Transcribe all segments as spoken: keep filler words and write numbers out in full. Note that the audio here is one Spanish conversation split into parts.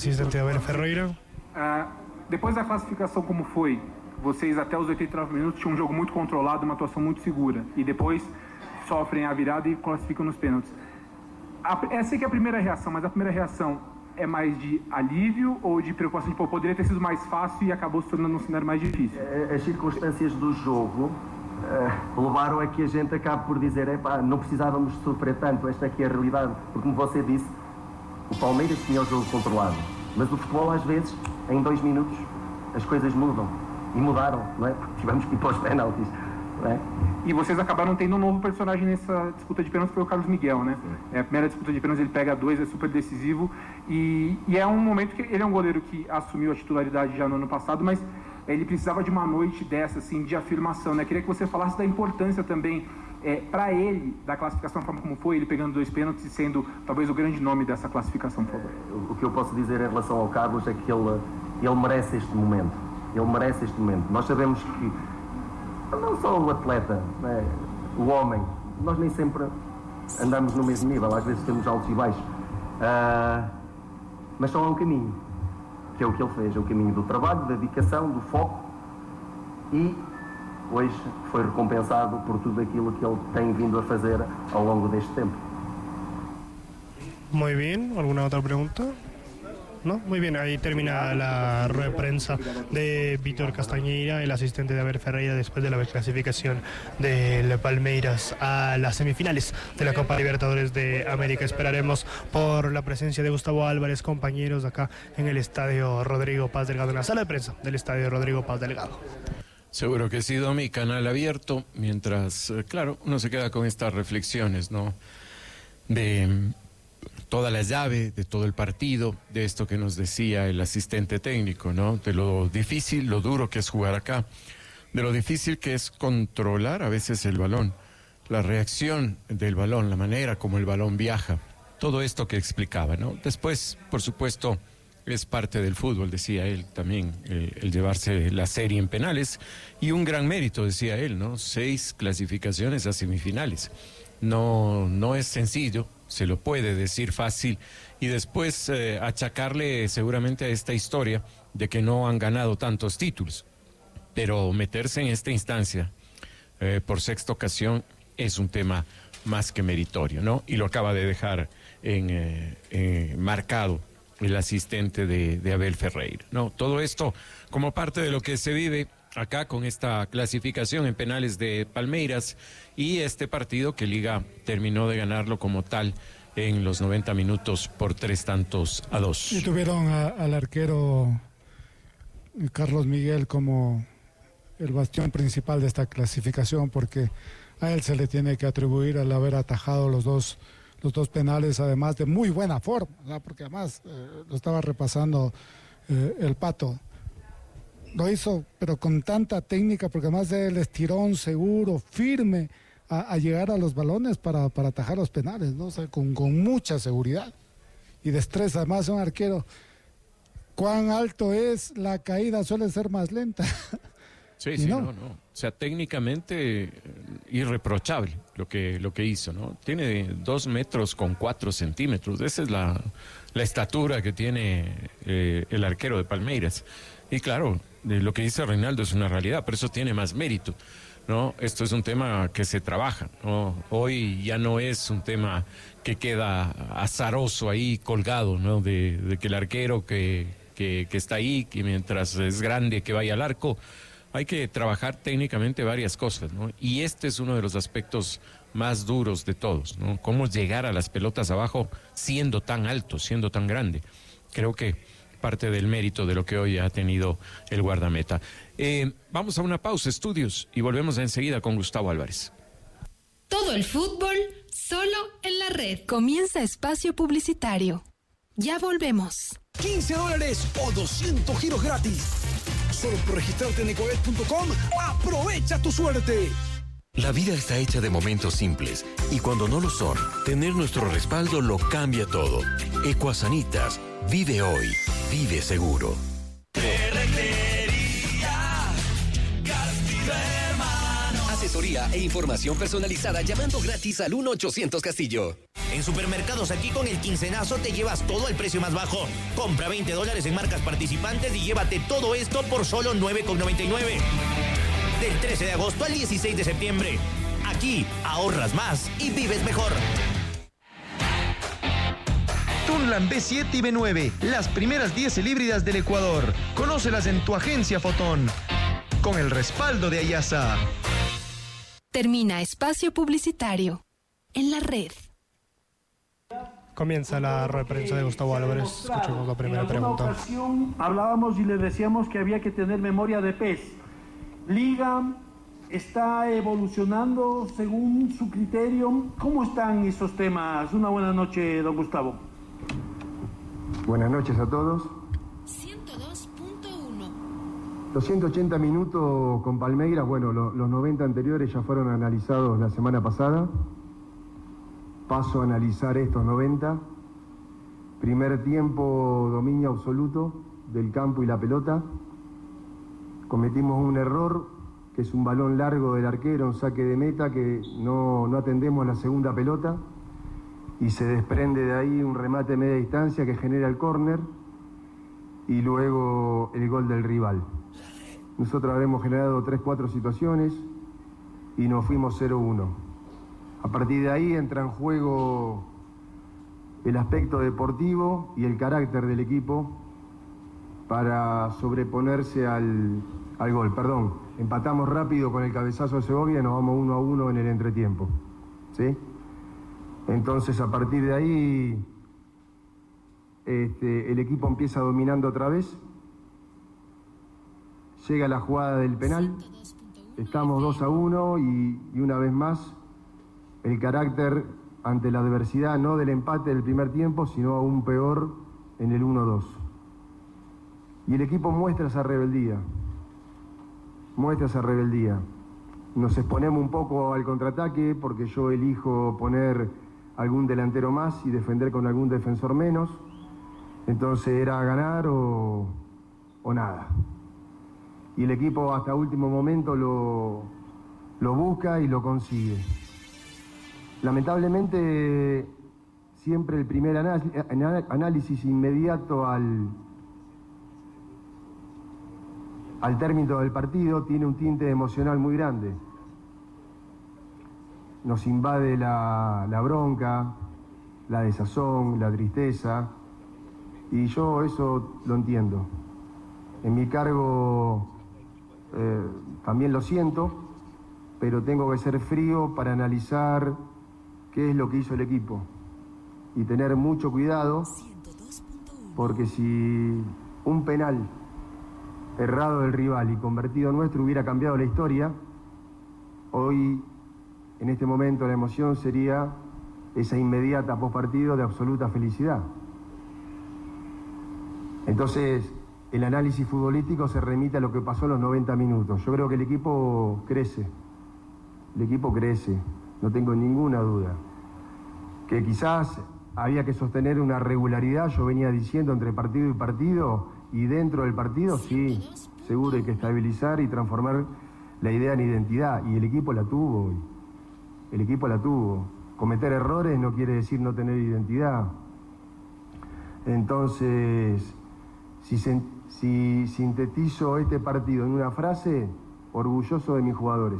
assistente Abel Ferreira. Uh, depois da classificação, como foi? Vocês até os oitenta e nove minutos tinham um jogo muito controlado, uma atuação muito segura, e depois sofrem a virada e classificam nos pênaltis. A, essa aqui é a primeira reação, mas a primeira reação é mais de alívio ou de preocupação de, pô, poderia ter sido mais fácil e acabou se tornando um cenário mais difícil? As circunstâncias do jogo uh, levaram a que a gente acabe por dizer, epá, não precisávamos sofrer tanto, esta aqui é a realidade, porque como você disse, o Palmeiras tinha o jogo controlado, mas o futebol às vezes, em dois minutos, as coisas mudam, e mudaram, não é? Porque tivemos que ir para os penaltis, não é? E vocês acabaram tendo um novo personagem nessa disputa de pênaltis, foi o Carlos Miguel, né? É, a primeira disputa de pênaltis ele pega dois, é super decisivo, e, e é um momento que ele é um goleiro que assumiu a titularidade já no ano passado, mas ele precisava de uma noite dessa, assim, de afirmação, né? Queria que você falasse da importância também, é, para ele, da classificação, da forma como foi, ele pegando dois pênaltis e sendo talvez o grande nome dessa classificação, por favor. O que eu posso dizer em relação ao Carlos é que ele, ele merece este momento, ele merece este momento. Nós sabemos que não só o atleta, né, o homem, nós nem sempre andamos no mesmo nível, às vezes temos altos e baixos, uh, mas só há um caminho, que é o que ele fez, é o caminho do trabalho, da dedicação, do foco, e hoje foi recompensado por tudo aquilo que ele tem vindo a fazer ao longo deste tempo. Muy bien, ¿alguna otra pregunta? No, muy bien, ahí termina la rueda de prensa de Vítor Castañeira, el asistente de Abel Ferreira, después de la clasificación del Palmeiras a las semifinales de la Copa Libertadores de América. Esperaremos por la presencia de Gustavo Álvarez, compañeros acá en el Estadio Rodrigo Paz Delgado, en la sala de prensa del Estadio Rodrigo Paz Delgado. Seguro que sí, Domi, canal abierto, mientras, claro, uno se queda con estas reflexiones, ¿no? De toda la llave, de todo el partido, de esto que nos decía el asistente técnico, ¿no? De lo difícil, lo duro que es jugar acá, de lo difícil que es controlar a veces el balón, la reacción del balón, la manera como el balón viaja, todo esto que explicaba, ¿no? Después, por supuesto, es parte del fútbol, decía él también, eh, el llevarse la serie en penales, y un gran mérito, decía él, ¿no? Seis clasificaciones a semifinales. No, no es sencillo, se lo puede decir fácil, y después eh, achacarle seguramente a esta historia de que no han ganado tantos títulos, pero meterse en esta instancia eh, por sexta ocasión es un tema más que meritorio, ¿no? Y lo acaba de dejar en, eh, eh, marcado el asistente de, de Abel Ferreira, ¿no? Todo esto como parte de lo que se vive acá con esta clasificación en penales de Palmeiras y este partido que Liga terminó de ganarlo como tal en los noventa minutos por tres tantos a dos. Y tuvieron a, al arquero Carlos Miguel como el bastión principal de esta clasificación, porque a él se le tiene que atribuir el haber atajado los dos los dos penales, además de muy buena forma, ¿no? Porque además eh, lo estaba repasando eh, el Pato. Lo hizo, pero con tanta técnica, porque además del estirón seguro, firme, a, a llegar a los balones para, para atajar los penales, ¿no? O sea, con, con mucha seguridad y destreza. Además, un arquero, cuán alto es, la caída suele ser más lenta. Sí, sí, no? no, no. O sea, técnicamente eh, irreprochable lo que, lo que hizo, ¿no? Tiene dos metros con cuatro centímetros. Esa es la, la estatura que tiene eh, el arquero de Palmeiras. Y claro, de lo que dice Reinaldo es una realidad, pero eso tiene más mérito, ¿no? Esto es un tema que se trabaja, ¿no? Hoy ya no es un tema que queda azaroso ahí colgado, ¿no? De, de que el arquero que, que, que está ahí, que mientras es grande que vaya al arco, hay que trabajar técnicamente varias cosas, ¿no? Y este es uno de los aspectos más duros de todos, ¿no? Cómo llegar a las pelotas abajo siendo tan alto, siendo tan grande. Creo que parte del mérito de lo que hoy ha tenido el guardameta. Eh, vamos a una pausa, estudios, y volvemos enseguida con Gustavo Álvarez. Todo el fútbol, solo en la red. Comienza espacio publicitario. Ya volvemos. quince dólares o doscientos giros gratis. Solo por registrarte en ecobet punto com, aprovecha tu suerte. La vida está hecha de momentos simples y cuando no lo son, tener nuestro respaldo lo cambia todo. Ecuasanitas, vive hoy, vive seguro. Asesoría e información personalizada llamando gratis al uno ochocientos Castillo. En Supermercados Aquí con el quincenazo te llevas todo al precio más bajo. Compra veinte dólares en marcas participantes y llévate todo esto por solo nueve con noventa y nueve. Del trece de agosto al dieciséis de septiembre. Aquí ahorras más y vives mejor. Tunlan B siete y B nueve, las primeras diésel híbridas del Ecuador. Conócelas en tu agencia Fotón. Con el respaldo de Ayasa. Termina espacio publicitario. En la red. Comienza la rueda de prensa de Gustavo Álvarez. Escuchemos la primera pregunta. En alguna ocasión hablábamos y le decíamos que había que tener memoria de pez. Liga está evolucionando según su criterio. ¿Cómo están esos temas? Una buena noche, don Gustavo. Buenas noches a todos. ciento dos punto uno. Los ciento ochenta minutos con Palmeiras, bueno, lo, los noventa anteriores ya fueron analizados la semana pasada. Paso a analizar estos noventa. Primer tiempo, dominio absoluto del campo y la pelota. Cometimos un error, que es un balón largo del arquero, un saque de meta, que no, no atendemos la segunda pelota. Y se desprende de ahí un remate de media distancia que genera el córner y luego el gol del rival. Nosotros habremos generado tres cuatro situaciones y nos fuimos cero uno. A partir de ahí entra en juego el aspecto deportivo y el carácter del equipo para sobreponerse al, al gol. Perdón, empatamos rápido con el cabezazo de Segovia y nos vamos uno a uno en el entretiempo. ¿Sí? Entonces, a partir de ahí, este, el equipo empieza dominando otra vez. Llega la jugada del penal. Estamos dos a uno y, y una vez más, el carácter ante la adversidad, no del empate del primer tiempo, sino aún peor en el uno dos. Y el equipo muestra esa rebeldía. Muestra esa rebeldía. Nos exponemos un poco al contraataque porque yo elijo poner algún delantero más y defender con algún defensor menos. Entonces era ganar o, o nada. Y el equipo hasta último momento lo, lo busca y lo consigue. Lamentablemente siempre el primer análisis inmediato al, al término del partido tiene un tinte emocional muy grande. Nos invade la, la bronca, la desazón, la tristeza, y yo eso lo entiendo. En mi cargo eh, también lo siento, pero tengo que ser frío para analizar qué es lo que hizo el equipo y tener mucho cuidado, porque si un penal errado del rival y convertido nuestro hubiera cambiado la historia, hoy en este momento la emoción sería esa inmediata postpartido de absoluta felicidad. Entonces, el análisis futbolístico se remite a lo que pasó en los noventa minutos. Yo creo que el equipo crece, el equipo crece, no tengo ninguna duda. Que quizás había que sostener una regularidad, yo venía diciendo, entre partido y partido, y dentro del partido, sí, seguro hay que estabilizar y transformar la idea en identidad, y el equipo la tuvo hoy. El equipo la tuvo. Cometer errores no quiere decir no tener identidad. Entonces, si, si sintetizo este partido en una frase, orgulloso de mis jugadores.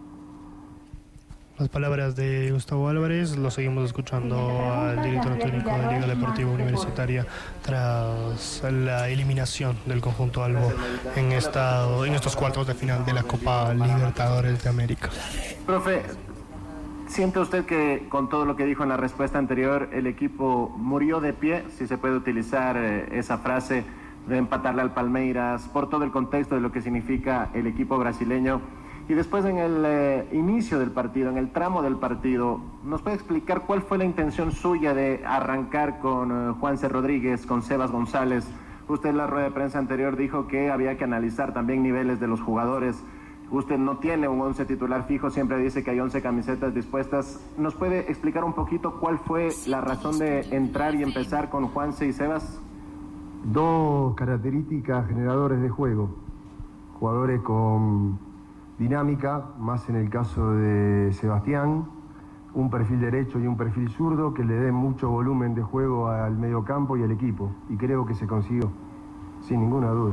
Las palabras de Gustavo Álvarez, lo seguimos escuchando al director técnico de Liga Deportiva Universitaria tras la eliminación del conjunto albo en, esta, en estos cuartos de final de la Copa Libertadores de América. Profe, ¿siente usted que con todo lo que dijo en la respuesta anterior el equipo murió de pie, si se puede utilizar eh, esa frase, de empatarle al Palmeiras, por todo el contexto de lo que significa el equipo brasileño? Y después, en el eh, inicio del partido, en el tramo del partido, ¿nos puede explicar cuál fue la intención suya de arrancar con eh, Juanse Rodríguez, con Sebas González? Usted en la rueda de prensa anterior dijo que había que analizar también niveles de los jugadores. Usted no tiene un once titular fijo, siempre dice que hay once camisetas dispuestas. ¿Nos puede explicar un poquito cuál fue la razón de entrar y empezar con Juanse y Sebas? Dos características generadores de juego. Jugadores con dinámica, más en el caso de Sebastián, un perfil derecho y un perfil zurdo que le dé mucho volumen de juego al mediocampo y al equipo. Y creo que se consiguió, sin ninguna duda.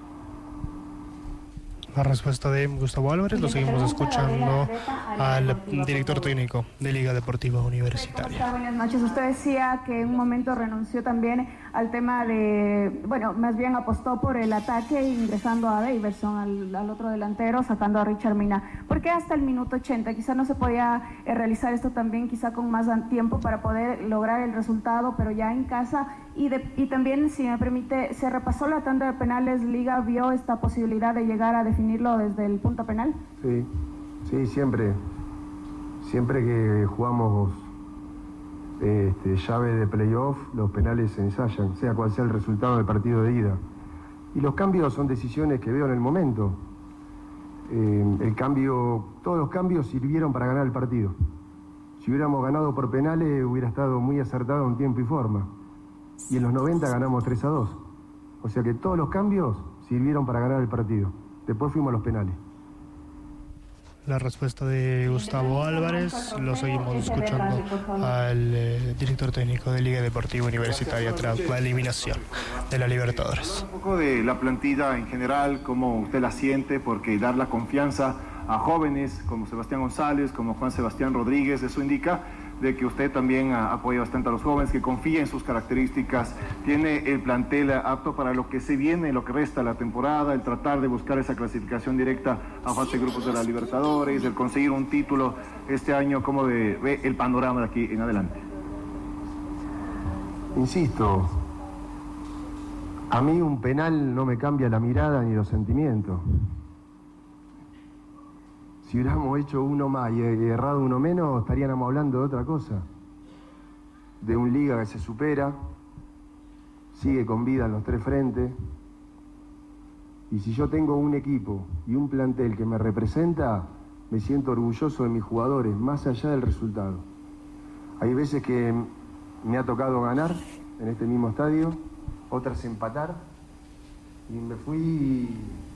La respuesta de Gustavo Álvarez. Lo seguimos escuchando al director técnico de Liga Deportiva Universitaria. Buenas noches. Usted decía que en un momento renunció también al tema de, bueno, más bien apostó por el ataque ingresando a Daverson, al, al otro delantero, sacando a Richard Mina. ¿Por qué hasta el minuto ochenta? Quizá no se podía eh, realizar esto también, quizá con más tiempo para poder lograr el resultado, pero ya en casa. Y, de, y también, si me permite, se repasó la tanda de penales. Liga vio esta posibilidad de llegar a definirlo desde el punto penal. Sí, sí, siempre, siempre que jugamos este, llave de playoff, los penales se ensayan, sea cual sea el resultado del partido de ida. Y los cambios son decisiones que veo en el momento. Eh, el cambio, todos los cambios sirvieron para ganar el partido. Si hubiéramos ganado por penales, hubiera estado muy acertado en tiempo y forma. Y en los noventa ganamos tres a dos. O sea que todos los cambios sirvieron para ganar el partido. Después fuimos a los penales. La respuesta de Gustavo Álvarez. Lo seguimos escuchando al eh, director técnico de Liga Deportiva Universitaria tras la eliminación de la Libertadores. Un poco de la plantilla en general, cómo usted la siente, porque dar la confianza a jóvenes como Sebastián González, como Juan Sebastián Rodríguez, eso indica de que usted también apoya bastante a los jóvenes, que confía en sus características, tiene el plantel apto para lo que se viene, lo que resta de la temporada, el tratar de buscar esa clasificación directa a fase de grupos de la Libertadores, el conseguir un título este año. ¿Cómo ve, ve el panorama de aquí en adelante? Insisto, a mí un penal no me cambia la mirada ni los sentimientos. Si hubiéramos hecho uno más y errado uno menos, estaríamos hablando de otra cosa. De un Liga que se supera, sigue con vida en los tres frentes. Y si yo tengo un equipo y un plantel que me representa, me siento orgulloso de mis jugadores, más allá del resultado. Hay veces que me ha tocado ganar en este mismo estadio, otras empatar, y me fui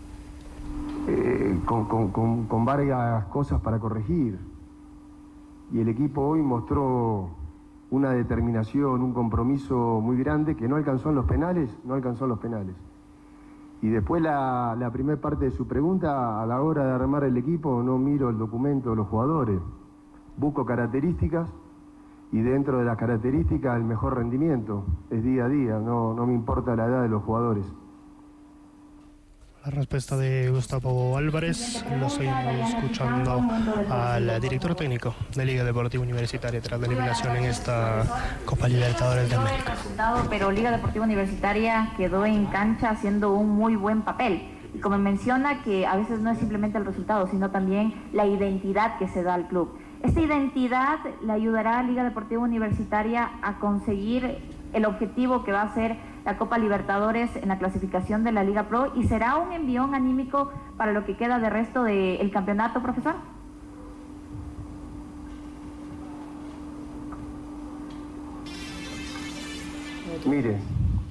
Eh, con, con, con, con varias cosas para corregir. Y el equipo hoy mostró una determinación, un compromiso muy grande que no alcanzó en los penales, no alcanzó en los penales. Y después la, la primera parte de su pregunta, a la hora de armar el equipo no miro el documento de los jugadores, busco características y dentro de las características el mejor rendimiento, es día a día, no, no me importa la edad de los jugadores. La respuesta de Gustavo Álvarez. Lo seguimos escuchando al director técnico de Liga Deportiva Universitaria tras la eliminación en esta Copa Libertadores de América. Pero Liga Deportiva Universitaria quedó en cancha haciendo un muy buen papel. Y como menciona, que a veces no es simplemente el resultado, sino también la identidad que se da al club. Esta identidad le ayudará a Liga Deportiva Universitaria a conseguir el objetivo que va a ser la Copa Libertadores en la clasificación de la Liga Pro, y será un envión anímico para lo que queda de resto del campeonato, profesor. Mire,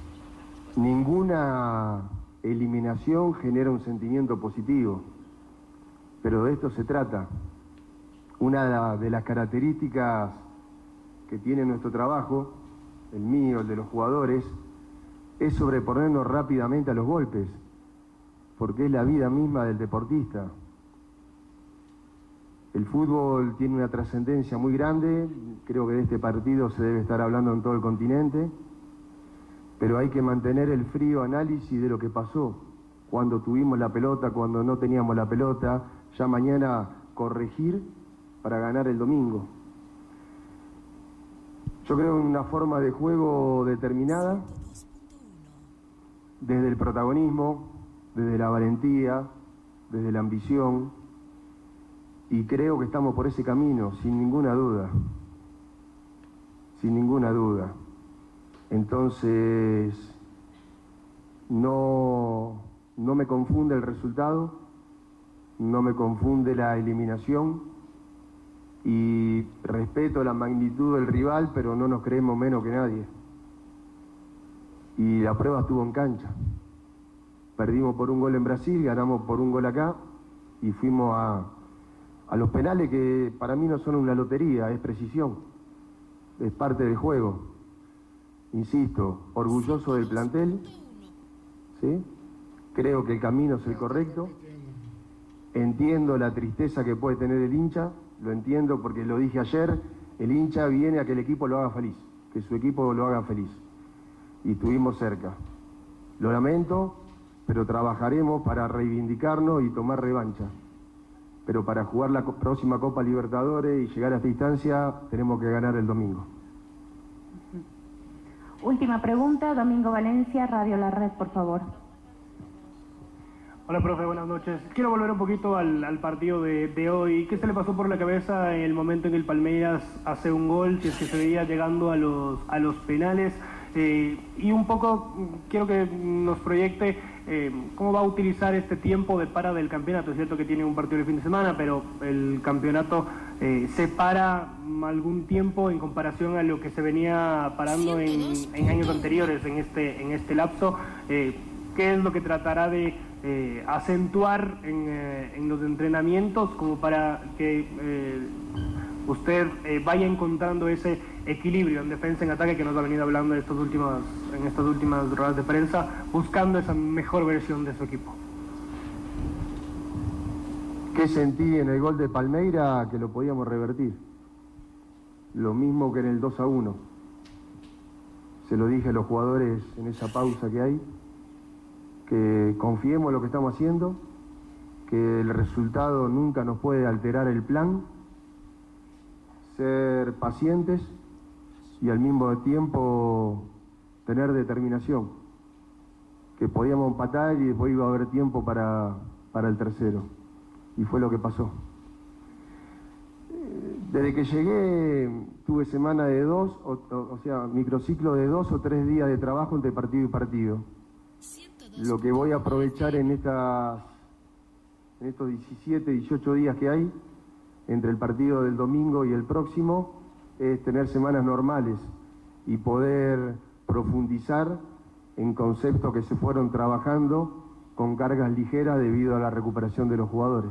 ninguna eliminación genera un sentimiento positivo, pero de esto se trata. Una de las características que tiene nuestro trabajo, el mío, el de los jugadores, es sobreponernos rápidamente a los golpes, porque es la vida misma del deportista. El fútbol tiene una trascendencia muy grande, creo que de este partido se debe estar hablando en todo el continente, pero hay que mantener el frío análisis de lo que pasó, cuando tuvimos la pelota, cuando no teníamos la pelota, ya mañana corregir para ganar el domingo. Yo creo en una forma de juego determinada, desde el protagonismo, desde la valentía, desde la ambición, y creo que estamos por ese camino, sin ninguna duda, sin ninguna duda. Entonces, no, no me confunde el resultado, no me confunde la eliminación, y respeto la magnitud del rival, pero no nos creemos menos que nadie. Y la prueba estuvo en cancha. Perdimos por un gol en Brasil, ganamos por un gol acá y fuimos a, a los penales que para mí no son una lotería, es precisión, es parte del juego. Insisto, orgulloso del plantel, ¿sí? Creo que el camino es el correcto, entiendo la tristeza que puede tener el hincha, lo entiendo porque lo dije ayer, el hincha viene a que el equipo lo haga feliz, que su equipo lo haga feliz, y estuvimos cerca. Lo lamento, pero trabajaremos para reivindicarnos y tomar revancha. Pero para jugar la próxima Copa Libertadores y llegar a esta instancia, tenemos que ganar el domingo. Última pregunta, Domingo Valencia, Radio La Red, por favor. Hola, profe, buenas noches. Quiero volver un poquito al, al partido de, de hoy. ¿Qué se le pasó por la cabeza en el momento en que el Palmeiras hace un gol, si es que se veía llegando a los, a los penales? Eh, y un poco quiero que nos proyecte eh, cómo va a utilizar este tiempo de para del campeonato. Es cierto que tiene un partido el fin de semana, pero el campeonato eh, se para algún tiempo en comparación a lo que se venía parando en, en años anteriores en este, en este lapso. Eh, ¿Qué es lo que tratará de eh, acentuar en, eh, en los entrenamientos como para que eh, usted eh, vaya encontrando ese equilibrio en defensa, en ataque, que nos ha venido hablando en, estos últimos, en estas últimas ruedas de prensa, buscando esa mejor versión de su equipo? ¿Qué sentí en el gol de Palmeira? Que lo podíamos revertir. Lo mismo que en el dos a uno. Se lo dije a los jugadores en esa pausa que hay, que confiemos en lo que estamos haciendo, que el resultado nunca nos puede alterar el plan, ser pacientes y al mismo tiempo tener determinación, que podíamos empatar y después iba a haber tiempo para, para el tercero, y fue lo que pasó. Desde que llegué tuve semana de dos, o, o, o sea, microciclo de dos o tres días de trabajo entre partido y partido. Lo que voy a aprovechar en, estas, en estos diecisiete, dieciocho días que hay, entre el partido del domingo y el próximo, es tener semanas normales y poder profundizar en conceptos que se fueron trabajando con cargas ligeras debido a la recuperación de los jugadores.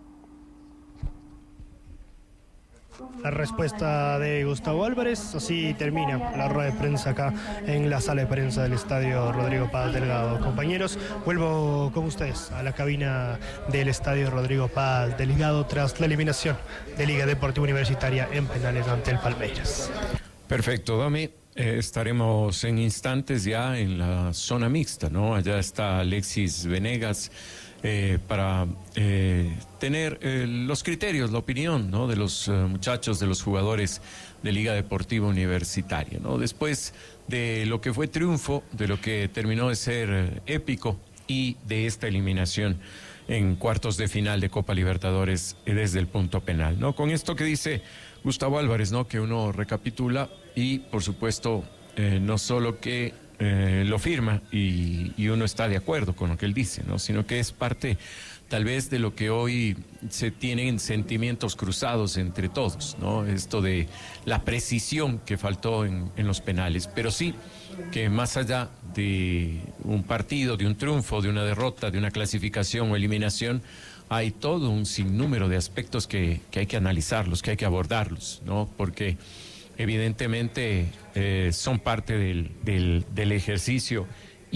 La respuesta de Gustavo Álvarez, así termina la rueda de prensa acá en la sala de prensa del Estadio Rodrigo Paz Delgado. Compañeros, vuelvo con ustedes a la cabina del Estadio Rodrigo Paz Delgado tras la eliminación de Liga Deportiva Universitaria en penales ante el Palmeiras. Perfecto, Dami. Eh, estaremos en instantes ya en la zona mixta, ¿no? Allá está Alexis Venegas. Eh, para eh, tener eh, los criterios, la opinión, ¿no?, de los eh, muchachos, de los jugadores de Liga Deportiva Universitaria, ¿no? Después de lo que fue triunfo, de lo que terminó de ser eh, épico y de esta eliminación en cuartos de final de Copa Libertadores eh, desde el punto penal, ¿no? Con esto que dice Gustavo Álvarez, ¿no?, que uno recapitula y, por supuesto, eh, no solo que Eh, lo firma y, y uno está de acuerdo con lo que él dice, ¿no?, sino que es parte tal vez de lo que hoy se tienen sentimientos cruzados entre todos, ¿no? Esto de la precisión que faltó en, en los penales, pero sí que más allá de un partido, de un triunfo, de una derrota, de una clasificación o eliminación, hay todo un sinnúmero de aspectos que, que hay que analizarlos, que hay que abordarlos, ¿no? Porque evidentemente eh, son parte del, del, del ejercicio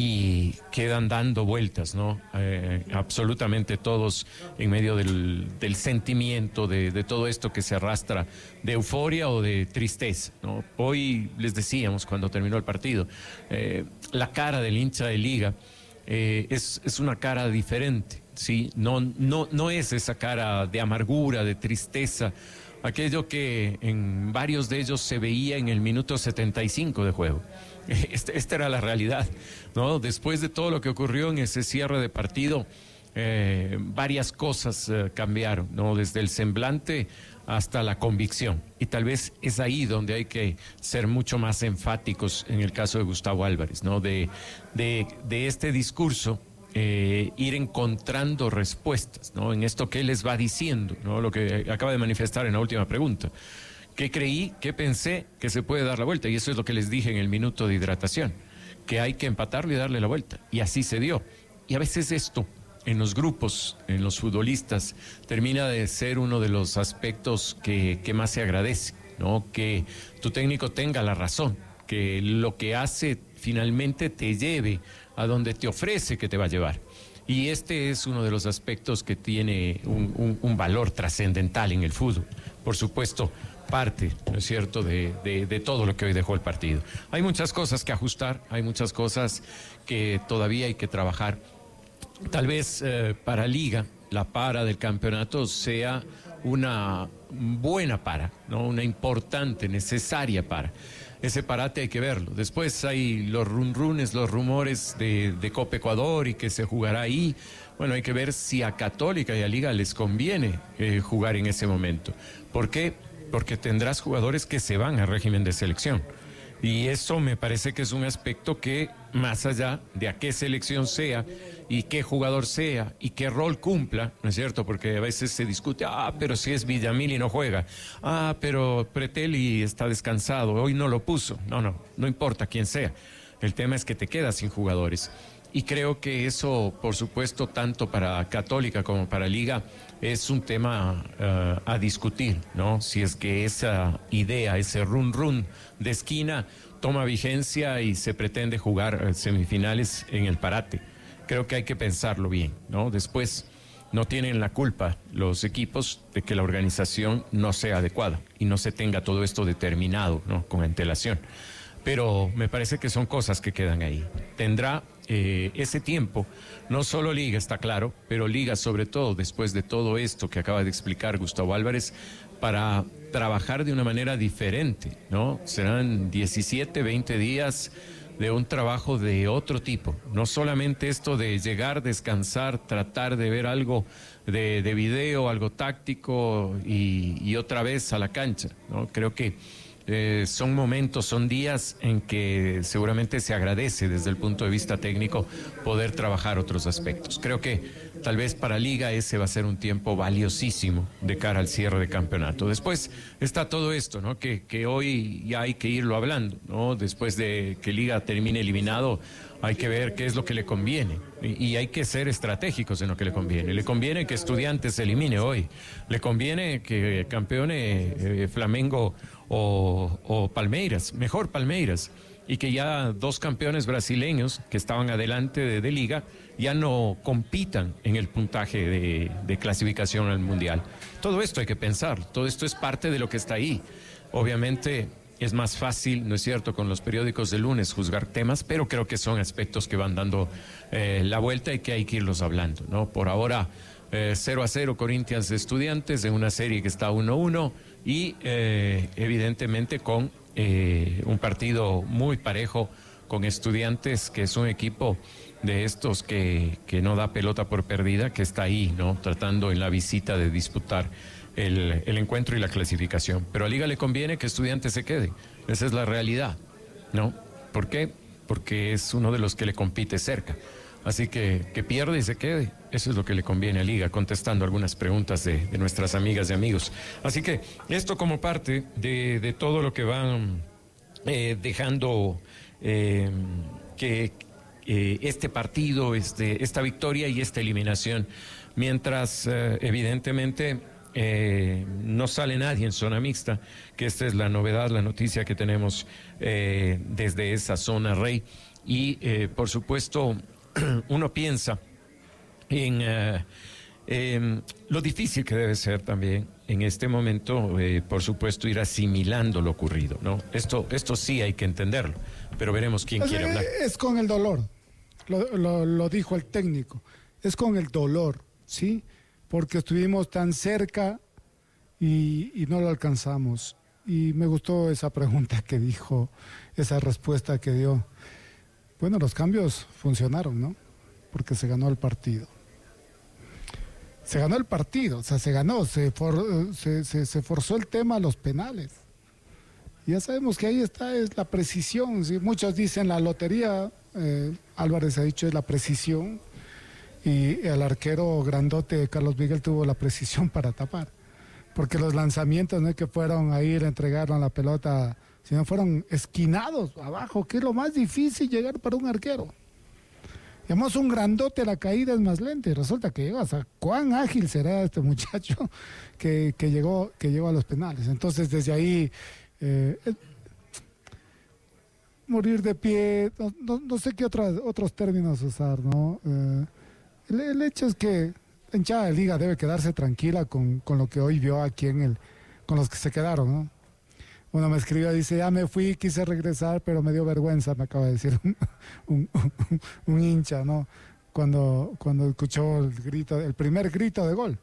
y quedan dando vueltas, ¿no? Eh, absolutamente todos en medio del, del sentimiento de, de todo esto que se arrastra de euforia o de tristeza, ¿no? Hoy les decíamos cuando terminó el partido, eh, la cara del hincha de Liga eh, es, es una cara diferente, ¿sí? No, no, no es esa cara de amargura, de tristeza, aquello que en varios de ellos se veía en el minuto setenta y cinco de juego. Este, esta era la realidad, ¿no? Después de todo lo que ocurrió en ese cierre de partido, eh, varias cosas eh, cambiaron, ¿no? Desde el semblante hasta la convicción. Y tal vez es ahí donde hay que ser mucho más enfáticos en el caso de Gustavo Álvarez, ¿no? De, de, de este discurso. Eh, ir encontrando respuestas, ¿no?, en esto que él les va diciendo, ¿no?, lo que acaba de manifestar en la última pregunta. ¿Qué creí, qué pensé que se puede dar la vuelta? Y eso es lo que les dije en el minuto de hidratación, que hay que empatarlo y darle la vuelta. Y así se dio. Y a veces esto en los grupos, en los futbolistas, termina de ser uno de los aspectos que, que más se agradece, ¿no? Que tu técnico tenga la razón, que lo que hace finalmente te lleve a donde te ofrece que te va a llevar. Y este es uno de los aspectos que tiene un, un, un valor trascendental en el fútbol. Por supuesto, parte, ¿no es cierto?, de, de, de todo lo que hoy dejó el partido. Hay muchas cosas que ajustar, hay muchas cosas que todavía hay que trabajar. Tal vez eh, para Liga, la para del campeonato sea una buena para, ¿no? Una importante, necesaria para. Ese parate hay que verlo. Después hay los runrunes, los rumores de, de Copa Ecuador y que se jugará ahí. Bueno, hay que ver si a Católica y a Liga les conviene eh, jugar en ese momento. ¿Por qué? Porque tendrás jugadores que se van al régimen de selección. Y eso me parece que es un aspecto que, más allá de a qué selección sea y qué jugador sea y qué rol cumpla, ¿no es cierto? Porque a veces se discute, ah, pero si es Villamil y no juega, ah, pero Pretelli está descansado, hoy no lo puso. No, no, no importa quién sea. El tema es que te quedas sin jugadores. Y creo que eso, por supuesto, tanto para Católica como para Liga, es un tema uh, a discutir, ¿no? Si es que esa idea, ese run run de esquina toma vigencia y se pretende jugar semifinales en el parate. Creo que hay que pensarlo bien, ¿no? Después no tienen la culpa los equipos de que la organización no sea adecuada y no se tenga todo esto determinado, ¿no? Con antelación. Pero me parece que son cosas que quedan ahí. Tendrá eh, ese tiempo, no solo Liga, está claro, pero Liga sobre todo, después de todo esto que acaba de explicar Gustavo Álvarez, para trabajar de una manera diferente, ¿no? Serán diecisiete, veinte días de un trabajo de otro tipo. No solamente esto de llegar, descansar, tratar de ver algo de, de video, algo táctico y, y otra vez a la cancha, ¿no? Creo que Eh, son momentos, son días en que seguramente se agradece desde el punto de vista técnico poder trabajar otros aspectos. Creo que tal vez para Liga ese va a ser un tiempo valiosísimo de cara al cierre de campeonato. Después está todo esto, ¿no? Que, que hoy ya hay que irlo hablando, ¿no? Después de que Liga termine eliminado, hay que ver qué es lo que le conviene y, y hay que ser estratégicos en lo que le conviene. Le conviene que Estudiantes se elimine hoy, le conviene que campeone eh, Flamengo o, o Palmeiras, mejor Palmeiras, y que ya dos campeones brasileños que estaban adelante de, de Liga ya no compitan en el puntaje de, de clasificación al Mundial. Todo esto hay que pensar, todo esto es parte de lo que está ahí. Obviamente es más fácil, ¿no es cierto?, con los periódicos de lunes juzgar temas, pero creo que son aspectos que van dando eh, la vuelta y que hay que irlos hablando, ¿no? Por ahora, eh, cero a cero Corinthians Estudiantes en una serie que está uno a uno y eh, evidentemente con eh, un partido muy parejo con Estudiantes, que es un equipo de estos que, que no da pelota por perdida, que está ahí, ¿no?, tratando en la visita de disputar El, el encuentro y la clasificación. Pero a Liga le conviene que Estudiantes se quede. Esa es la realidad, ¿no? ¿Por qué? Porque es uno de los que le compite cerca. Así que que pierda y se quede. Eso es lo que le conviene a Liga, contestando algunas preguntas de, de nuestras amigas y amigos. Así que esto como parte de, de todo lo que van eh, dejando eh, que eh, este partido, este, esta victoria y esta eliminación. Mientras, eh, evidentemente, Eh, no sale nadie en zona mixta, que esta es la novedad, la noticia que tenemos eh, desde esa zona Rey. Y eh, por supuesto uno piensa en eh, eh, lo difícil que debe ser también en este momento, eh, por supuesto, ir asimilando lo ocurrido, ¿no? Esto, esto sí hay que entenderlo, pero veremos quién es, quiere hablar. Es con el dolor, lo, lo, lo dijo el técnico, es con el dolor, ¿sí? Porque estuvimos tan cerca y, y no lo alcanzamos. Y me gustó esa pregunta que dijo, esa respuesta que dio. Bueno, los cambios funcionaron, ¿no? Porque se ganó el partido. Se ganó el partido, o sea, se ganó, se, for, se, se, se forzó el tema a los penales. Y ya sabemos que ahí está, es la precisión. ¿Sí? Muchos dicen la lotería, eh, Álvarez ha dicho, es la precisión. Y el arquero grandote Carlos Miguel tuvo la precisión para tapar, porque los lanzamientos no es que fueron a ir, entregaron la pelota, sino fueron esquinados abajo, que es lo más difícil llegar para un arquero. Digamos, un grandote, la caída es más lenta y resulta que llega, o sea, cuán ágil será este muchacho que, que, llegó, que llegó a los penales. Entonces, desde ahí, eh, eh, morir de pie, no, no, no sé qué otras, otros términos usar, ¿no? Eh, el, el hecho es que la hinchada de Liga debe quedarse tranquila con, con lo que hoy vio aquí en el, con los que se quedaron, ¿no? Uno me escribió, dice, ya me fui, quise regresar, pero me dio vergüenza, me acaba de decir un, un, un, un hincha, ¿no? Cuando, cuando escuchó el grito, el primer grito de gol.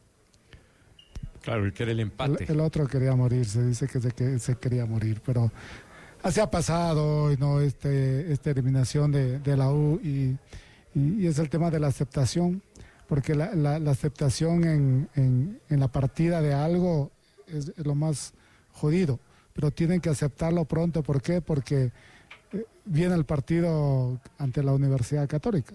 Claro, el que era el empate. El, el otro quería morirse, dice que se, que se quería morir, pero así ha pasado hoy, ¿no? Este, esta eliminación de, de la U y, y, y es el tema de la aceptación, porque la, la, la aceptación en, en, en la partida de algo es, es lo más jodido. Pero tienen que aceptarlo pronto. ¿Por qué? Porque viene el partido ante la Universidad Católica.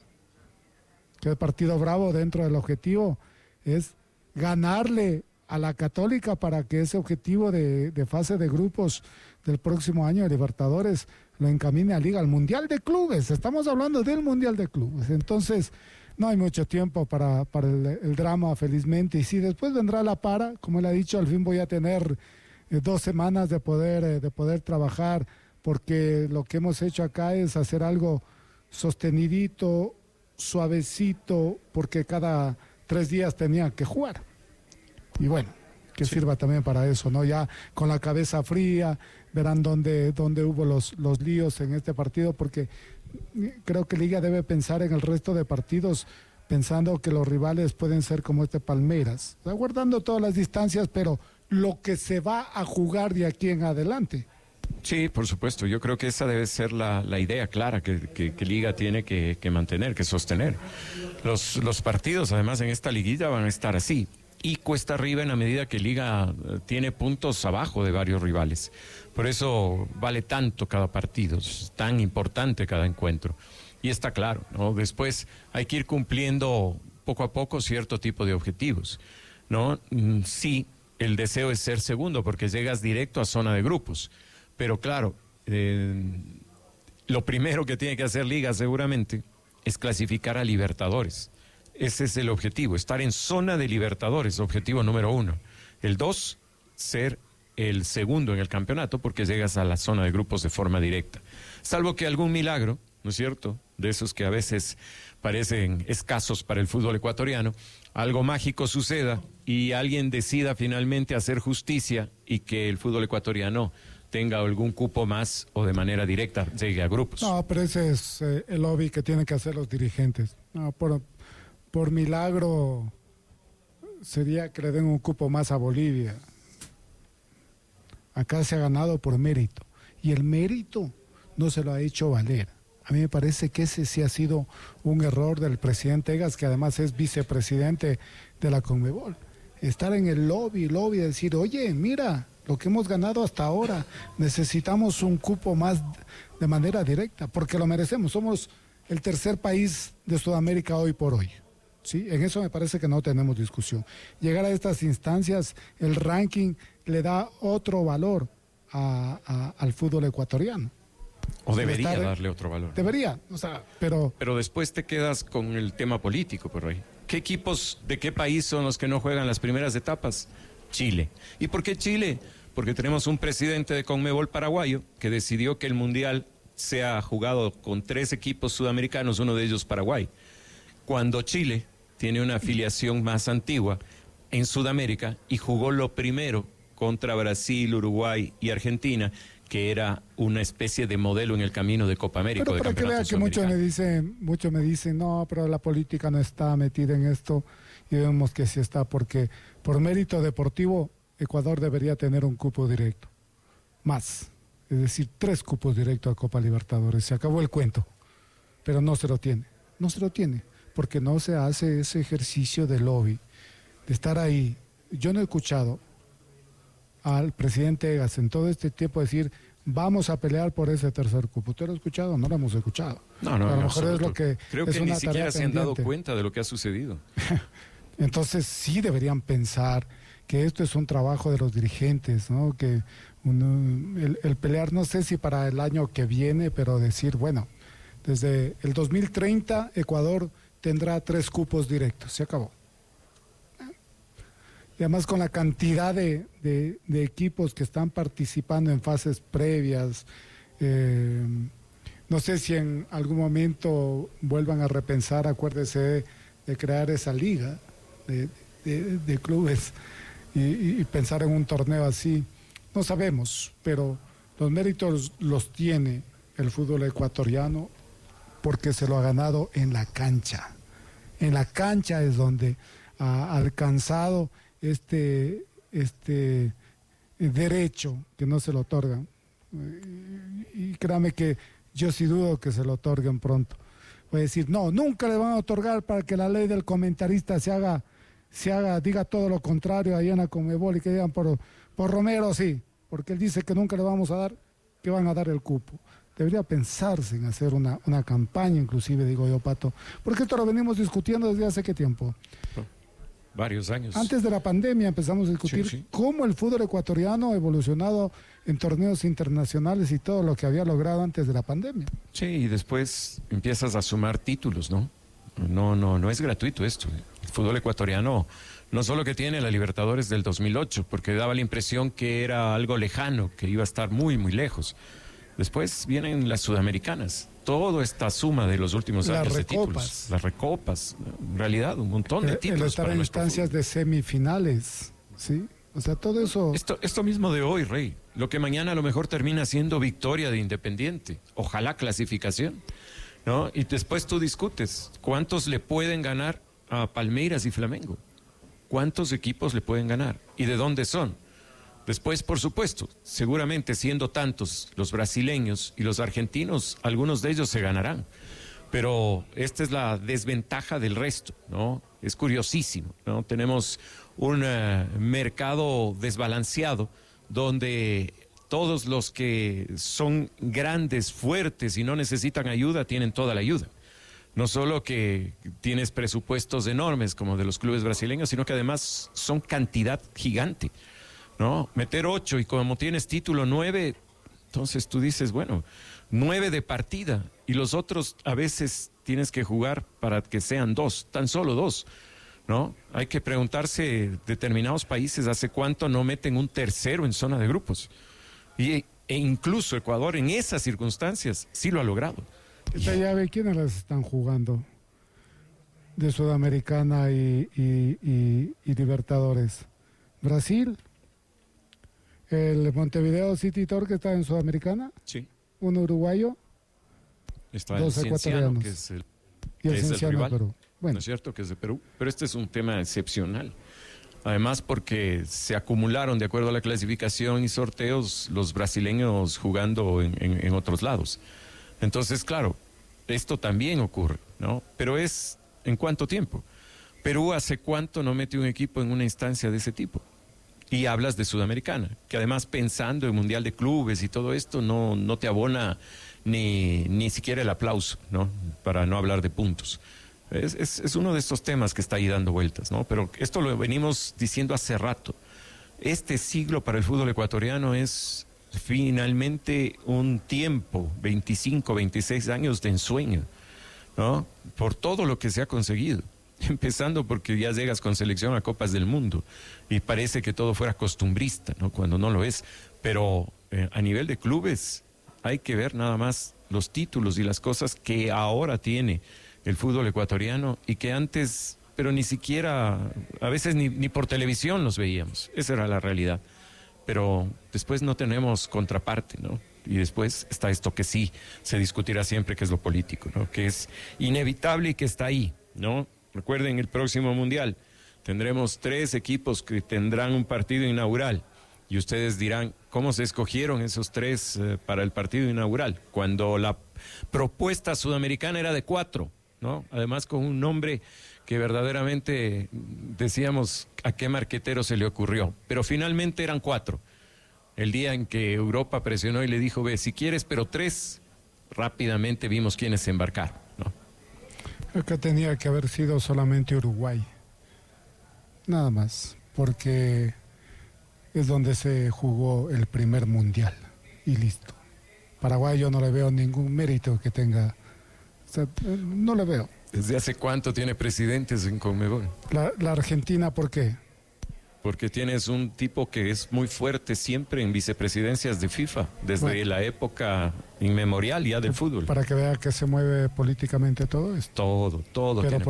Que el partido bravo dentro del objetivo es ganarle a la Católica para que ese objetivo de, de fase de grupos del próximo año de Libertadores lo encamine a Liga, al Mundial de Clubes. Estamos hablando del Mundial de Clubes. Entonces, no hay mucho tiempo para, para el, el drama, felizmente. Y si después vendrá la para, como él ha dicho, al fin voy a tener dos semanas de poder, de poder trabajar, porque lo que hemos hecho acá es hacer algo sostenidito, suavecito, porque cada tres días tenía que jugar. Y bueno, que sí sirva también para eso, ¿no? Ya con la cabeza fría, verán dónde, dónde hubo los, los líos en este partido, porque creo que Liga debe pensar en el resto de partidos, pensando que los rivales pueden ser como este Palmeiras, o sea, guardando todas las distancias, pero lo que se va a jugar de aquí en adelante. Sí, por supuesto. Yo creo que esa debe ser la, la idea clara que, que, que Liga tiene que, que mantener, que sostener. Los, los partidos, además, en esta liguilla van a estar así. Y cuesta arriba en la medida que Liga tiene puntos abajo de varios rivales. Por eso vale tanto cada partido, es tan importante cada encuentro. Y está claro, ¿no? Después hay que ir cumpliendo poco a poco cierto tipo de objetivos, ¿no? Sí. El deseo es ser segundo porque llegas directo a zona de grupos. Pero claro, eh, lo primero que tiene que hacer Liga seguramente es clasificar a Libertadores. Ese es el objetivo, estar en zona de Libertadores, objetivo número uno. El dos, ser el segundo en el campeonato porque llegas a la zona de grupos de forma directa. Salvo que algún milagro, ¿no es cierto?, de esos que a veces parecen escasos para el fútbol ecuatoriano, algo mágico suceda y alguien decida finalmente hacer justicia y que el fútbol ecuatoriano tenga algún cupo más o de manera directa llegue a grupos. No, pero ese es eh, el lobby que tienen que hacer los dirigentes. No, por, por milagro sería que le den un cupo más a Bolivia. Acá se ha ganado por mérito y el mérito no se lo ha hecho valer. A mí me parece que ese sí ha sido un error del presidente Egas, que además es vicepresidente de la Conmebol. Estar en el lobby, lobby, decir, oye, mira, lo que hemos ganado hasta ahora, necesitamos un cupo más de manera directa, porque lo merecemos. Somos el tercer país de Sudamérica hoy por hoy. ¿Sí? En eso me parece que no tenemos discusión. Llegar a estas instancias, el ranking le da otro valor a, a, al fútbol ecuatoriano. O debería darle otro valor. Debería, o sea, pero... Pero después te quedas con el tema político por ahí. ¿Qué equipos de qué país son los que no juegan las primeras etapas? Chile. ¿Y por qué Chile? Porque tenemos un presidente de Conmebol paraguayo que decidió que el Mundial sea jugado con tres equipos sudamericanos, uno de ellos Paraguay. Cuando Chile tiene una afiliación más antigua en Sudamérica y jugó lo primero contra Brasil, Uruguay y Argentina, que era una especie de modelo en el camino de Copa América. Pero de para que vea que muchos me dicen, muchos me dicen, no, pero la política no está metida en esto, y vemos que sí está, porque por mérito deportivo Ecuador debería tener un cupo directo, más, es decir, tres cupos directos a Copa Libertadores. Se acabó el cuento, pero no se lo tiene, no se lo tiene, porque no se hace ese ejercicio de lobby, de estar ahí. Yo no he escuchado al presidente Egas en todo este tiempo decir, vamos a pelear por ese tercer cupo. ¿Usted lo ha escuchado? No lo hemos escuchado. No, no, a lo no, mejor es lo que creo es que una ni siquiera tarea se han dado pendiente. cuenta de lo que ha sucedido. Entonces sí deberían pensar que esto es un trabajo de los dirigentes, ¿no? Que uno, el, el pelear, no sé si para el año que viene, pero decir, bueno, Desde el dos mil treinta, Ecuador tendrá tres cupos directos, se acabó. Y además con la cantidad de, de, de equipos que están participando en fases previas, eh, no sé si en algún momento vuelvan a repensar, acuérdese de, de crear esa liga de, de, de clubes y, y pensar en un torneo así. No sabemos, pero los méritos los tiene el fútbol ecuatoriano porque se lo ha ganado en la cancha. En la cancha es donde ha alcanzado este, este derecho que no se lo otorgan. Y créame que yo sí dudo que se lo otorguen pronto. Voy a decir, no, nunca le van a otorgar para que la ley del comentarista se haga, se haga, diga todo lo contrario allá en la Conmebol y que digan por, por Romero sí, porque él dice que nunca le vamos a dar, que van a dar el cupo. Debería pensarse en hacer una, una campaña, inclusive, digo yo, Pato, porque esto lo venimos discutiendo desde hace qué tiempo. Varios años. Antes de la pandemia empezamos a discutir sí, sí. cómo el fútbol ecuatoriano ha evolucionado en torneos internacionales y todo lo que había logrado antes de la pandemia. Sí, y después empiezas a sumar títulos, ¿no? No, no, no es gratuito esto. El fútbol ecuatoriano no solo que tiene la Libertadores del dos mil ocho, porque daba la impresión que era algo lejano, que iba a estar muy, muy lejos. Después vienen las sudamericanas, toda esta suma de los últimos las años recopas. de títulos, las recopas, en realidad un montón de el, títulos. El estar para en instancias fútbol. de semifinales, ¿sí? O sea, todo eso... Esto, esto mismo de hoy, Rey, lo que mañana a lo mejor termina siendo victoria de Independiente, ojalá clasificación, ¿no? Y después tú discutes, ¿cuántos le pueden ganar a Palmeiras y Flamengo? ¿Cuántos equipos le pueden ganar? ¿Y de dónde son? Después, por supuesto, seguramente siendo tantos los brasileños y los argentinos, algunos de ellos se ganarán. Pero esta es la desventaja del resto, ¿no? Es curiosísimo, ¿no? Tenemos un uh, mercado desbalanceado donde todos los que son grandes, fuertes y no necesitan ayuda, tienen toda la ayuda. No solo que tienes presupuestos enormes como de los clubes brasileños, sino que además son cantidad gigante. ¿No? Meter ocho y como tienes título nueve, entonces tú dices, bueno, nueve de partida y los otros a veces tienes que jugar para que sean dos, tan solo dos, ¿no? Hay que preguntarse, determinados países, ¿hace cuánto no meten un tercero en zona de grupos? Y, e incluso Ecuador en esas circunstancias sí lo ha logrado. Esta llave, ¿quiénes las están jugando? De Sudamericana y, y, y, y Libertadores. Brasil. El Montevideo City Torque que está en Sudamericana. Sí. Un uruguayo. Está dos el ecuatorianos. Que es el, y el, que es el rival, Perú. Bueno. ¿No es cierto? Que es de Perú. Pero este es un tema excepcional. Además porque se acumularon, de acuerdo a la clasificación y sorteos, los brasileños jugando en, en, en otros lados. Entonces, claro, esto también ocurre, ¿no? Pero es, ¿en cuánto tiempo? Perú hace cuánto no mete un equipo en una instancia de ese tipo. Y hablas de Sudamericana, que además pensando en Mundial de Clubes y todo esto, no, no te abona ni, ni siquiera el aplauso, ¿no? Para no hablar de puntos. Es, es, es uno de estos temas que está ahí dando vueltas, ¿no? Pero esto lo venimos diciendo hace rato. Este siglo para el fútbol ecuatoriano es finalmente un tiempo, veinticinco, veintiséis años de ensueño, ¿no? Por todo lo que se ha conseguido. Empezando porque ya llegas con selección a Copas del Mundo y parece que todo fuera costumbrista, ¿no? Cuando no lo es. Pero eh, a nivel de clubes hay que ver nada más los títulos y las cosas que ahora tiene el fútbol ecuatoriano y que antes, pero ni siquiera, a veces ni, ni por televisión los veíamos. Esa era la realidad. Pero después no tenemos contraparte, ¿no? Y después está esto que sí se discutirá siempre, que es lo político, ¿no? Que es inevitable y que está ahí, ¿no? Recuerden, el próximo Mundial tendremos tres equipos que tendrán un partido inaugural y ustedes dirán, ¿cómo se escogieron esos tres eh, para el partido inaugural? Cuando la propuesta sudamericana era de cuatro, ¿no? Además con un nombre que verdaderamente decíamos a qué marquetero se le ocurrió, pero finalmente eran cuatro. El día en que Europa presionó y le dijo, ve, si quieres, pero tres, rápidamente vimos quiénes se embarcaron, ¿no? Acá tenía que haber sido solamente Uruguay, nada más, porque es donde se jugó el primer mundial y listo. Paraguay yo no le veo ningún mérito que tenga O sea, no le veo. ¿Desde hace cuánto tiene presidentes en Conmebol? La, la Argentina, ¿por qué? Porque tienes un tipo que es muy fuerte siempre en vicepresidencias de FIFA, desde bueno, la época inmemorial ya del fútbol. Para que vea que se mueve políticamente todo esto. Todo, todo. Pero tiene